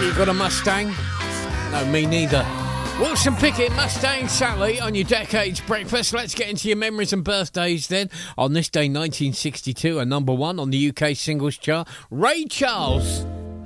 You got a Mustang? No, me neither. Wilson Pickett, Mustang Sally on your Decades Breakfast. Let's get into your memories and birthdays then. On this day, 1962, a number one on the UK singles chart, Ray Charles.